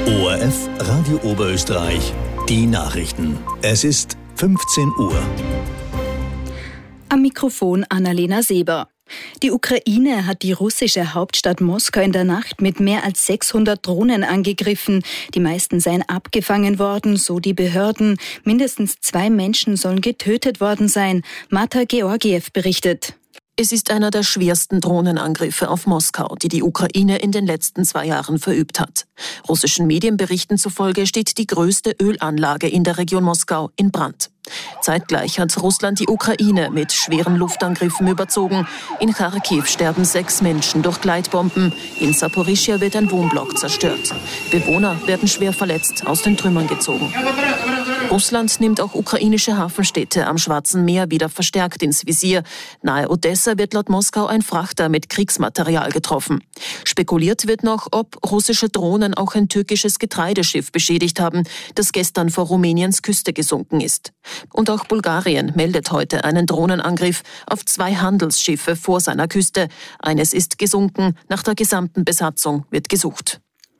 ORF Radio Oberösterreich, die Nachrichten. Es ist 15 Uhr. Am Mikrofon Annalena Seber. Die Ukraine hat die russische Hauptstadt Moskau in der Nacht mit mehr als 600 Drohnen angegriffen. Die meisten seien abgefangen worden, so die Behörden. Mindestens 2 Menschen sollen getötet worden sein. Marta Georgiew berichtet. Es ist einer der schwersten Drohnenangriffe auf Moskau, die die Ukraine in den letzten 2 Jahren verübt hat. Russischen Medienberichten zufolge steht die größte Ölanlage in der Region Moskau in Brand. Zeitgleich hat Russland die Ukraine mit schweren Luftangriffen überzogen. In Kharkiv sterben 6 Menschen durch Gleitbomben. In Saporischschja wird ein Wohnblock zerstört. Bewohner werden schwer verletzt aus den Trümmern gezogen. Russland nimmt auch ukrainische Hafenstädte am Schwarzen Meer wieder verstärkt ins Visier. Nahe Odessa wird laut Moskau ein Frachter mit Kriegsmaterial getroffen. Spekuliert wird noch, ob russische Drohnen auch ein türkisches Getreideschiff beschädigt haben, das gestern vor Rumäniens Küste gesunken ist. Und auch Bulgarien meldet heute einen Drohnenangriff auf 2 Handelsschiffe vor seiner Küste. Eines ist gesunken, nach der gesamten Besatzung wird gesucht.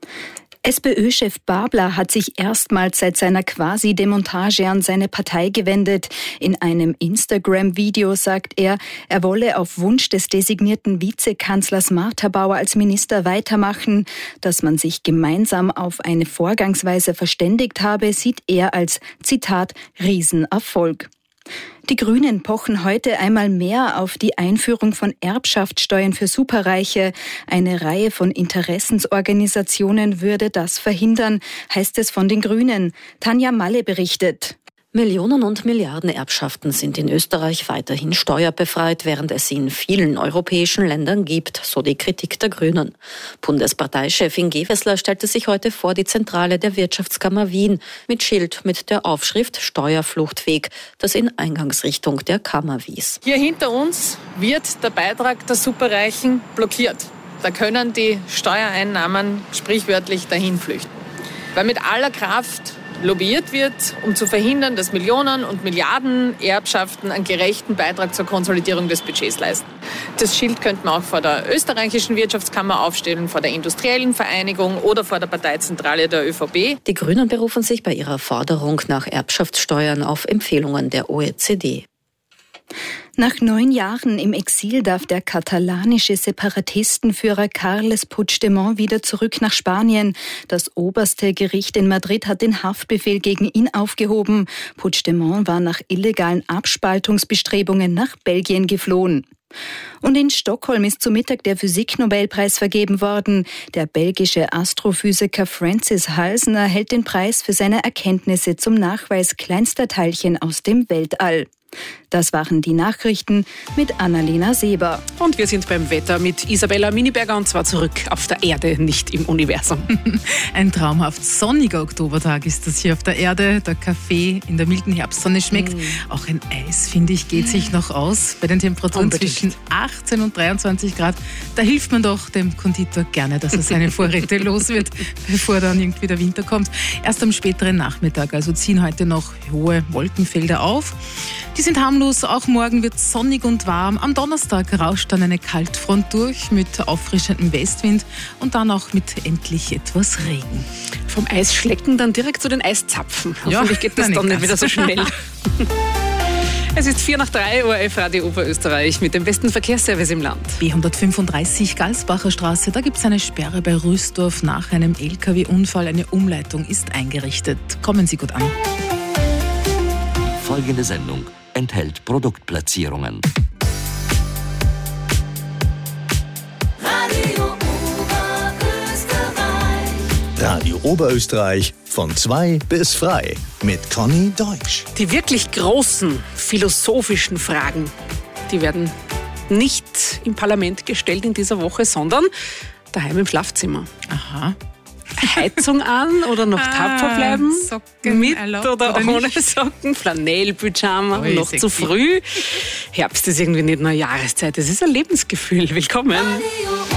SPÖ-Chef Babler hat sich erstmals seit seiner Quasi-Demontage an seine Partei gewendet. In einem Instagram-Video sagt er wolle auf Wunsch des designierten Vizekanzlers Martha Bauer als Minister weitermachen. Dass man sich gemeinsam auf eine Vorgangsweise verständigt habe, sieht er als, Zitat, Riesenerfolg. Die Grünen pochen heute einmal mehr auf die Einführung von Erbschaftssteuern für Superreiche. Eine Reihe von Interessensorganisationen würde das verhindern, heißt es von den Grünen. Tanja Malle berichtet. Millionen und Milliarden Erbschaften sind in Österreich weiterhin steuerbefreit, während es sie in vielen europäischen Ländern gibt, so die Kritik der Grünen. Bundesparteichefin Gewessler stellte sich heute vor die Zentrale der Wirtschaftskammer Wien mit Schild mit der Aufschrift Steuerfluchtweg, das in Eingangsrichtung der Kammer wies. Hier hinter uns wird der Beitrag der Superreichen blockiert. Da können die Steuereinnahmen sprichwörtlich dahin flüchten. Weil mit aller Kraft lobbyiert wird, um zu verhindern, dass Millionen und Milliarden Erbschaften einen gerechten Beitrag zur Konsolidierung des Budgets leisten. Das Schild könnte man auch vor der österreichischen Wirtschaftskammer aufstellen, vor der Industriellen Vereinigung oder vor der Parteizentrale der ÖVP. Die Grünen berufen sich bei ihrer Forderung nach Erbschaftssteuern auf Empfehlungen der OECD. Nach 9 Jahren im Exil darf der katalanische Separatistenführer Carles Puigdemont wieder zurück nach Spanien. Das oberste Gericht in Madrid hat den Haftbefehl gegen ihn aufgehoben. Puigdemont war nach illegalen Abspaltungsbestrebungen nach Belgien geflohen. Und in Stockholm ist zu Mittag der Physiknobelpreis vergeben worden. Der belgische Astrophysiker Francis Halsen erhält den Preis für seine Erkenntnisse zum Nachweis kleinster Teilchen aus dem Weltall. Das waren die Nachrichten mit Annalena Seber. Und wir sind beim Wetter mit Isabella Miniberger und zwar zurück auf der Erde, nicht im Universum. Ein traumhaft sonniger Oktobertag ist das hier auf der Erde. Der Kaffee in der milden Herbstsonne schmeckt. Auch ein Eis, finde ich, geht sich noch aus. Bei den Temperaturen zwischen 18 und 23 Grad. Da hilft man doch dem Konditor gerne, dass er seine Vorräte los wird, bevor dann irgendwie der Winter kommt. Erst am späteren Nachmittag, also ziehen heute noch hohe Wolkenfelder auf. Die sind harmlos, auch morgen wird es sonnig und warm. Am Donnerstag rauscht dann eine Kaltfront durch mit auffrischendem Westwind und dann auch mit endlich etwas Regen. Vom Eisschlecken dann direkt zu den Eiszapfen. Hoffentlich geht das dann nicht wieder so schnell. Es ist 2:04, ORF Radio Oberösterreich mit dem besten Verkehrsservice im Land. B135 Galsbacher Straße, da gibt es eine Sperre bei Rüstorf nach einem LKW-Unfall. Eine Umleitung ist eingerichtet. Kommen Sie gut an. Folgende Sendung enthält Produktplatzierungen. Radio Oberösterreich von 2 bis frei mit Conny Deutsch. Die wirklich großen philosophischen Fragen, die werden nicht im Parlament gestellt in dieser Woche, sondern daheim im Schlafzimmer. Aha. Heizung an oder noch tapfer bleiben? Socken mit erlaubt oder ohne nicht? Socken? Flanellpyjama, noch sexy. zu früh? Herbst ist irgendwie nicht nur eine Jahreszeit, es ist ein Lebensgefühl. Willkommen.